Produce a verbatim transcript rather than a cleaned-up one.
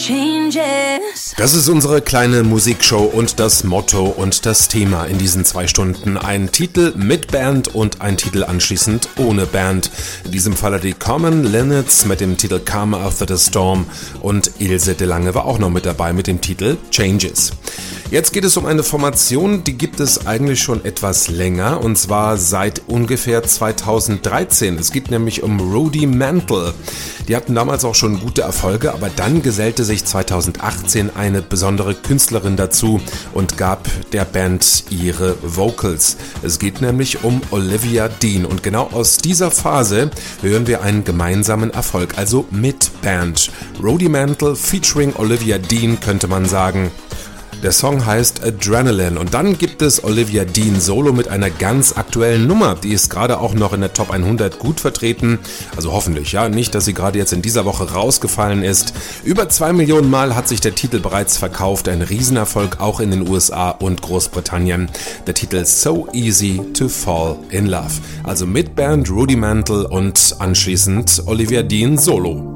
changes. Das ist unsere kleine Musikshow und das Motto und das Thema in diesen zwei Stunden. Ein Titel mit Band und ein Titel anschließend ohne Band. In diesem Falle die Common Linnets mit dem Titel Karma After the Storm und Ilse de Lange war auch noch mit dabei mit dem Titel Changes. Jetzt geht es um eine Formation, die gibt es eigentlich schon etwas länger und zwar seit ungefähr zweitausenddreizehn. Es geht nämlich um Rudy Mantle. Die hatten damals auch schon gute Erfolge, aber dann gesellte sich zweitausendachtzehn eine besondere Künstlerin dazu und gab der Band ihre Vocals. Es geht nämlich um Olivia Dean und genau aus dieser Phase hören wir einen gemeinsamen Erfolg, also mit Band. Rudy Mantle featuring Olivia Dean könnte man sagen. Der Song heißt Adrenaline und dann gibt es Olivia Dean solo mit einer ganz aktuellen Nummer. Die ist gerade auch noch in der Top hundert gut vertreten. Also hoffentlich, ja. Nicht, dass sie gerade jetzt in dieser Woche rausgefallen ist. Über zwei Millionen Mal hat sich der Titel bereits verkauft. Ein Riesenerfolg auch in den U S A und Großbritannien. Der Titel So Easy to Fall in Love. Also mit Band Rudy Mantle und anschließend Olivia Dean solo.